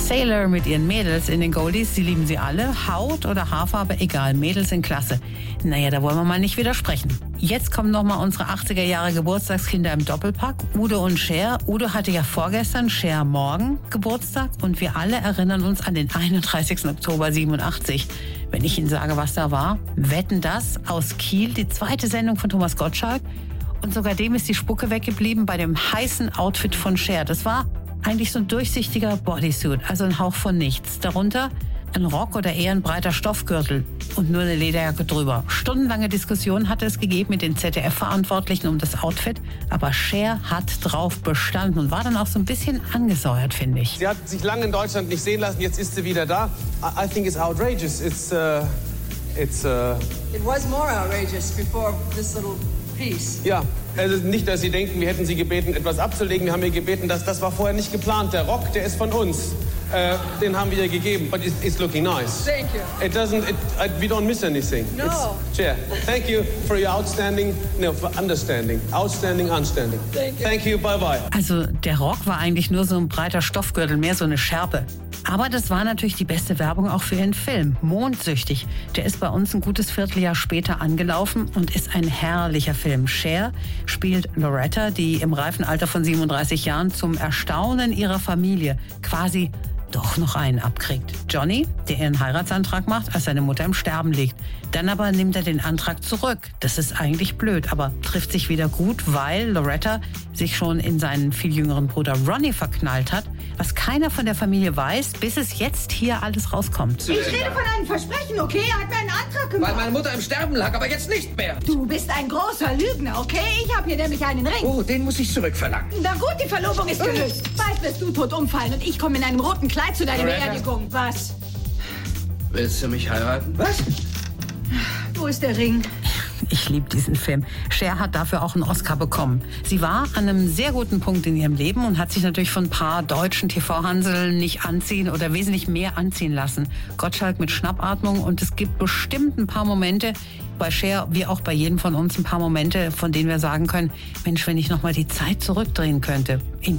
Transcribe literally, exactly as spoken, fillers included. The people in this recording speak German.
Sailor mit ihren Mädels in den Goldies, sie lieben sie alle. Haut oder Haarfarbe, egal, Mädels sind klasse. Naja, da wollen wir mal nicht widersprechen. Jetzt kommen nochmal unsere achtziger Jahre Geburtstagskinder im Doppelpack. Udo und Cher. Udo hatte ja vorgestern, Cher morgen Geburtstag. Und wir alle erinnern uns an den einunddreißigsten Oktober siebenundachtzig. Wenn ich Ihnen sage, was da war. Wetten, das aus Kiel, die zweite Sendung von Thomas Gottschalk. Und sogar dem ist die Spucke weggeblieben bei dem heißen Outfit von Cher. Das war eigentlich so ein durchsichtiger Bodysuit, also ein Hauch von nichts. Darunter ein Rock oder eher ein breiter Stoffgürtel und nur eine Lederjacke drüber. Stundenlange Diskussion hatte es gegeben mit den Z D F-Verantwortlichen um das Outfit, aber Cher hat drauf bestanden und war dann auch so ein bisschen angesäuert, finde ich. Sie hat sich lange in Deutschland nicht sehen lassen, jetzt ist sie wieder da. I, I think it's outrageous. It's, uh, it's, uh It was more outrageous before this little piece. Ja, also nicht, dass Sie denken, wir hätten Sie gebeten, etwas abzulegen. Wir haben ihr gebeten, dass das war vorher nicht geplant. Der Rock, der ist von uns. Äh, den haben wir ihr gegeben. But it's, it's looking nice. Thank you. It doesn't. It, I, we don't miss anything. No. It's, Chair, thank you for your outstanding, no, for understanding, outstanding, understanding. Thank you. Thank you. Bye bye. Also der Rock war eigentlich nur so ein breiter Stoffgürtel, mehr so eine Schärpe. Aber das war natürlich die beste Werbung auch für ihren Film. Mondsüchtig. Der ist bei uns ein gutes Vierteljahr später angelaufen und ist ein herrlicher Film. Cher spielt Loretta, die im reifen Alter von siebenunddreißig Jahren zum Erstaunen ihrer Familie quasi doch noch einen abkriegt. Johnny, der ihren Heiratsantrag macht, als seine Mutter im Sterben liegt. Dann aber nimmt er den Antrag zurück. Das ist eigentlich blöd, aber trifft sich wieder gut, weil Loretta sich schon in seinen viel jüngeren Bruder Ronnie verknallt hat, was keiner von der Familie weiß, bis es jetzt hier alles rauskommt. Ich rede von einem Versprechen, okay? Er hat mir einen Antrag gemacht. Weil meine Mutter im Sterben lag, aber jetzt nicht mehr. Du bist ein großer Lügner, okay? Ich habe hier nämlich einen Ring. Oh, den muss ich zurückverlangen. Na gut, die Verlobung ist gelöst. Bald wirst du tot umfallen und ich komme in einem roten Kleid zu deiner Loretta? Beerdigung. Was? Willst du mich heiraten? Was? Wo ist der Ring? Ich liebe diesen Film. Cher hat dafür auch einen Oscar bekommen. Sie war an einem sehr guten Punkt in ihrem Leben und hat sich natürlich von ein paar deutschen T V-Hanseln nicht anziehen oder wesentlich mehr anziehen lassen. Gottschalk mit Schnappatmung und es gibt bestimmt ein paar Momente, bei Cher wie auch bei jedem von uns ein paar Momente, von denen wir sagen können, Mensch, wenn ich noch mal die Zeit zurückdrehen könnte. In